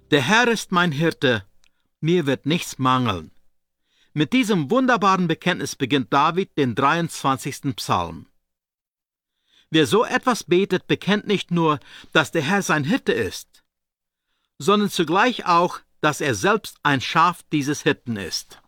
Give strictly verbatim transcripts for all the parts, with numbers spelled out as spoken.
Der Herr ist mein Hirte, mir wird nichts mangeln. Mit diesem wunderbaren Bekenntnis beginnt David den dreiundzwanzigsten Psalm. Wer so etwas betet, bekennt nicht nur, dass der Herr sein Hirte ist, sondern zugleich auch, dass er selbst ein Schaf dieses Hirten ist.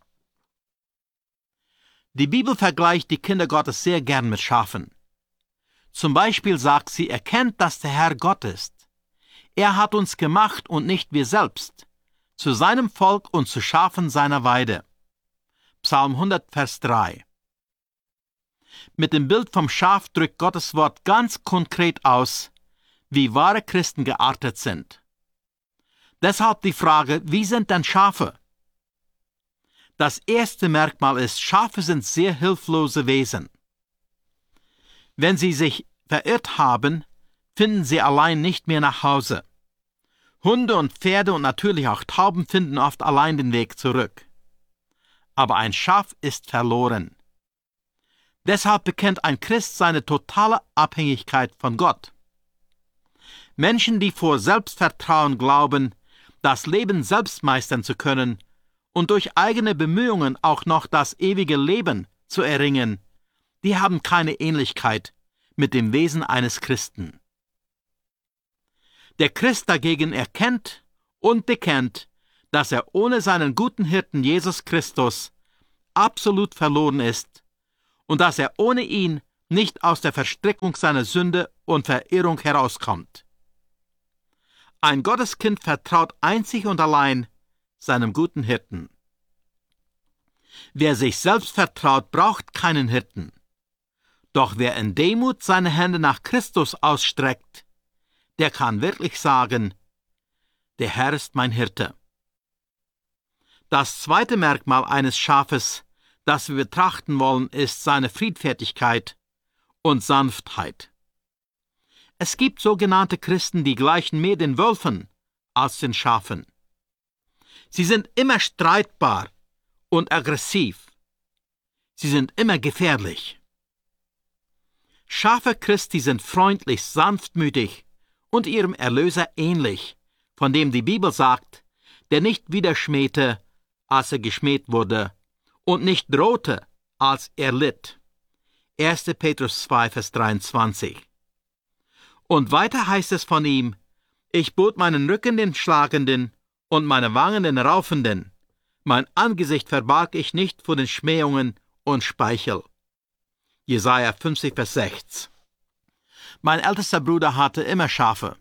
Die Bibel vergleicht die Kinder Gottes sehr gern mit Schafen. Zum Beispiel sagt sie, erkennt, dass der Herr Gott ist. Er hat uns gemacht und nicht wir selbst, zu seinem Volk und zu Schafen seiner Weide. Psalm hundert, Vers drei. Mit dem Bild vom Schaf drückt Gottes Wort ganz konkret aus, wie wahre Christen geartet sind. Deshalb die Frage, wie sind denn Schafe? Das erste Merkmal ist, Schafe sind sehr hilflose Wesen. Wenn sie sich verirrt haben, finden sie allein nicht mehr nach Hause. Hunde und Pferde und natürlich auch Tauben finden oft allein den Weg zurück. Aber ein Schaf ist verloren. Deshalb bekennt ein Christ seine totale Abhängigkeit von Gott. Menschen, die vor Selbstvertrauen glauben, das Leben selbst meistern zu können und durch eigene Bemühungen auch noch das ewige Leben zu erringen, die haben keine Ähnlichkeit mit dem Wesen eines Christen. Der Christ dagegen erkennt und bekennt, dass er ohne seinen guten Hirten Jesus Christus absolut verloren ist und dass er ohne ihn nicht aus der Verstrickung seiner Sünde und Verirrung herauskommt. Ein Gotteskind vertraut einzig und allein seinem guten Hirten. Wer sich selbst vertraut, braucht keinen Hirten. Doch wer in Demut seine Hände nach Christus ausstreckt, der kann wirklich sagen, der Herr ist mein Hirte. Das zweite Merkmal eines Schafes, das wir betrachten wollen, ist seine Friedfertigkeit und Sanftheit. Es gibt sogenannte Christen, die gleichen mehr den Wölfen als den Schafen. Sie sind immer streitbar und aggressiv. Sie sind immer gefährlich. Schafe Christi sind freundlich, sanftmütig und ihrem Erlöser ähnlich, von dem die Bibel sagt, der nicht wieder schmähte, als er geschmäht wurde, und nicht drohte, als er litt. erster Petrus zwei, Vers dreiundzwanzig. Und weiter heißt es von ihm, ich bot meinen Rücken den Schlagenden und meine Wangen den Raufenden. Mein Angesicht verbarg ich nicht vor den Schmähungen und Speichel. Jesaja fünfzig, Vers sechs. Mein ältester Bruder hatte immer Schafe.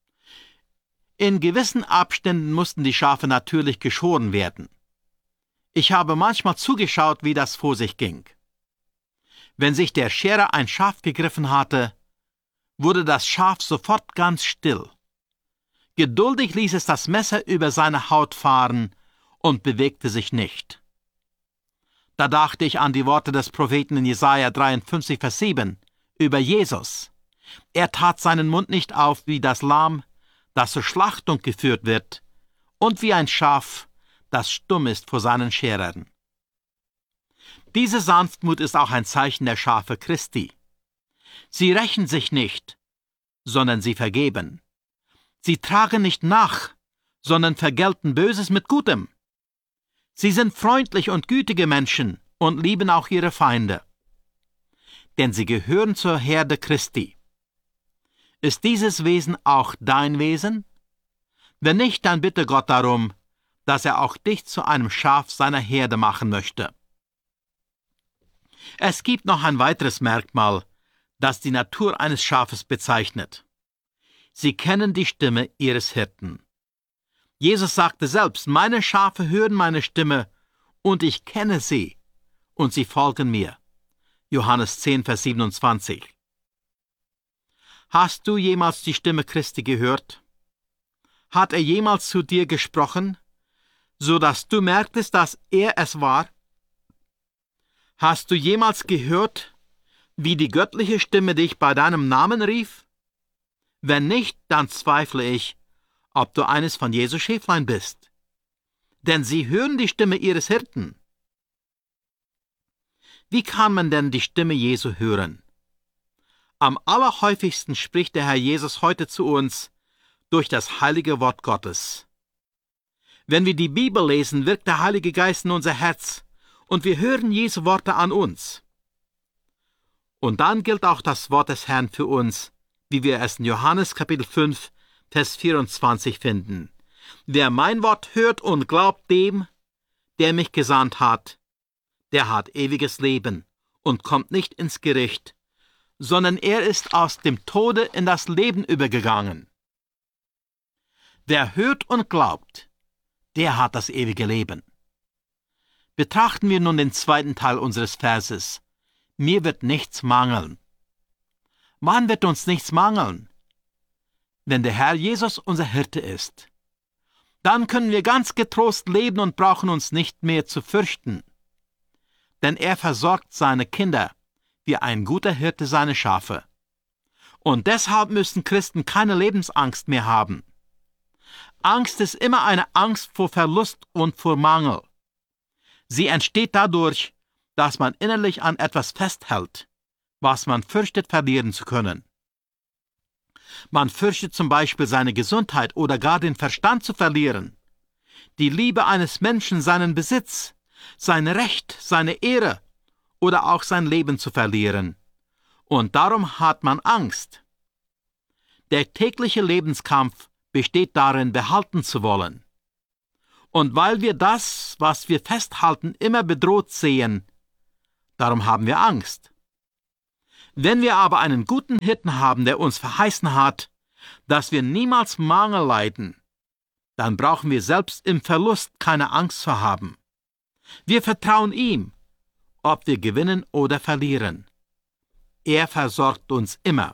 In gewissen Abständen mussten die Schafe natürlich geschoren werden. Ich habe manchmal zugeschaut, wie das vor sich ging. Wenn sich der Scherer ein Schaf gegriffen hatte, wurde das Schaf sofort ganz still. Geduldig ließ es das Messer über seine Haut fahren und bewegte sich nicht. Da dachte ich an die Worte des Propheten in Jesaja dreiundfünfzig, Vers sieben über Jesus. Er tat seinen Mund nicht auf wie das Lamm, das zur Schlachtung geführt wird, und wie ein Schaf, das stumm ist vor seinen Scherern. Diese Sanftmut ist auch ein Zeichen der Schafe Christi. Sie rächen sich nicht, sondern sie vergeben. Sie tragen nicht nach, sondern vergelten Böses mit Gutem. Sie sind freundlich und gütige Menschen und lieben auch ihre Feinde. Denn sie gehören zur Herde Christi. Ist dieses Wesen auch dein Wesen? Wenn nicht, dann bitte Gott darum, dass er auch dich zu einem Schaf seiner Herde machen möchte. Es gibt noch ein weiteres Merkmal, das die Natur eines Schafes bezeichnet. Sie kennen die Stimme ihres Hirten. Jesus sagte selbst, meine Schafe hören meine Stimme, und ich kenne sie, und sie folgen mir. Johannes zehn, Vers siebenundzwanzig. Hast du jemals die Stimme Christi gehört? Hat er jemals zu dir gesprochen, so dass du merktest, dass er es war? Hast du jemals gehört, wie die göttliche Stimme dich bei deinem Namen rief? Wenn nicht, dann zweifle ich, ob du eines von Jesu Schäflein bist. Denn sie hören die Stimme ihres Hirten. Wie kann man denn die Stimme Jesu hören? Am allerhäufigsten spricht der Herr Jesus heute zu uns durch das heilige Wort Gottes. Wenn wir die Bibel lesen, wirkt der Heilige Geist in unser Herz und wir hören Jesu Worte an uns. Und dann gilt auch das Wort des Herrn für uns, wie wir es in Johannes Kapitel fünf, Vers vierundzwanzig finden. Wer mein Wort hört und glaubt dem, der mich gesandt hat, der hat ewiges Leben und kommt nicht ins Gericht, sondern er ist aus dem Tode in das Leben übergegangen. Wer hört und glaubt, der hat das ewige Leben. Betrachten wir nun den zweiten Teil unseres Verses. Mir wird nichts mangeln. Wann wird uns nichts mangeln? Wenn der Herr Jesus unser Hirte ist. Dann können wir ganz getrost leben und brauchen uns nicht mehr zu fürchten. Denn er versorgt seine Kinder, wie ein guter Hirte seine Schafe. Und deshalb müssen Christen keine Lebensangst mehr haben. Angst ist immer eine Angst vor Verlust und vor Mangel. Sie entsteht dadurch, dass man innerlich an etwas festhält, was man fürchtet verlieren zu können. Man fürchtet zum Beispiel seine Gesundheit oder gar den Verstand zu verlieren, die Liebe eines Menschen, seinen Besitz, sein Recht, seine Ehre oder auch sein Leben zu verlieren. Und darum hat man Angst. Der tägliche Lebenskampf besteht darin, behalten zu wollen. Und weil wir das, was wir festhalten, immer bedroht sehen, darum haben wir Angst. Wenn wir aber einen guten Hirten haben, der uns verheißen hat, dass wir niemals Mangel leiden, dann brauchen wir selbst im Verlust keine Angst zu haben. Wir vertrauen ihm, ob wir gewinnen oder verlieren. Er versorgt uns immer.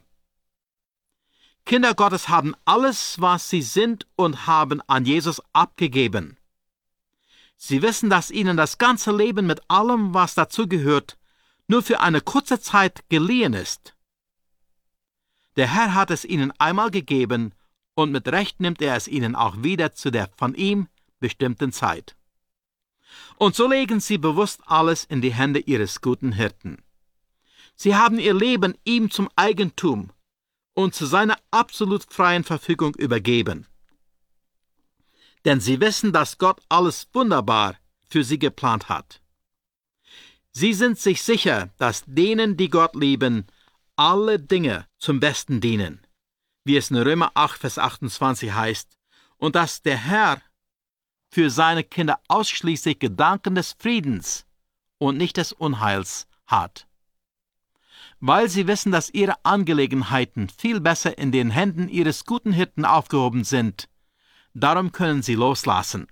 Kinder Gottes haben alles, was sie sind und haben, an Jesus abgegeben. Sie wissen, dass ihnen das ganze Leben mit allem, was dazugehört, nur für eine kurze Zeit geliehen ist. Der Herr hat es ihnen einmal gegeben und mit Recht nimmt er es ihnen auch wieder zu der von ihm bestimmten Zeit. Und so legen sie bewusst alles in die Hände ihres guten Hirten. Sie haben ihr Leben ihm zum Eigentum und zu seiner absolut freien Verfügung übergeben. Denn sie wissen, dass Gott alles wunderbar für sie geplant hat. Sie sind sich sicher, dass denen, die Gott lieben, alle Dinge zum Besten dienen, wie es in Römer acht, Vers achtundzwanzig heißt, und dass der Herr für seine Kinder ausschließlich Gedanken des Friedens und nicht des Unheils hat. Weil sie wissen, dass ihre Angelegenheiten viel besser in den Händen ihres guten Hirten aufgehoben sind, darum können sie loslassen.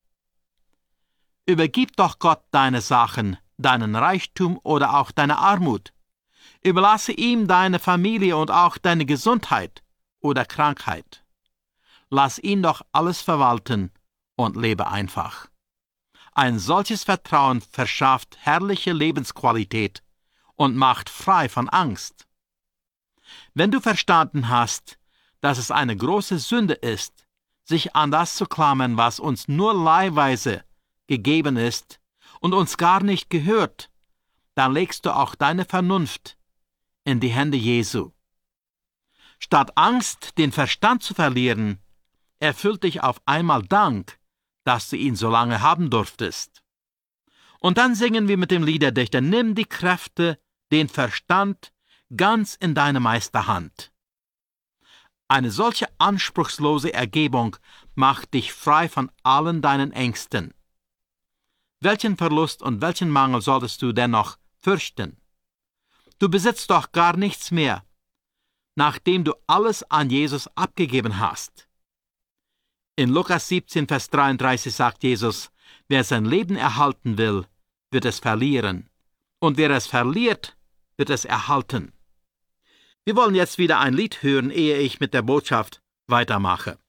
Übergib doch Gott deine Sachen, deinen Reichtum oder auch deine Armut. Überlasse ihm deine Familie und auch deine Gesundheit oder Krankheit. Lass ihn doch alles verwalten und lebe einfach. Ein solches Vertrauen verschafft herrliche Lebensqualität und macht frei von Angst. Wenn du verstanden hast, dass es eine große Sünde ist, sich an das zu klammern, was uns nur leihweise gegeben ist und uns gar nicht gehört, dann legst du auch deine Vernunft in die Hände Jesu. Statt Angst, den Verstand zu verlieren, erfüllt dich auf einmal Dank, dass du ihn so lange haben durftest. Und dann singen wir mit dem Liederdichter: Nimm die Kräfte, den Verstand ganz in deine Meisterhand. Eine solche anspruchslose Ergebung macht dich frei von allen deinen Ängsten. Welchen Verlust und welchen Mangel solltest du dennoch fürchten? Du besitzt doch gar nichts mehr, nachdem du alles an Jesus abgegeben hast. In Lukas siebzehn, Vers dreiunddreißig sagt Jesus: Wer sein Leben erhalten will, wird es verlieren, und wer es verliert, wird es erhalten. Wir wollen jetzt wieder ein Lied hören, ehe ich mit der Botschaft weitermache.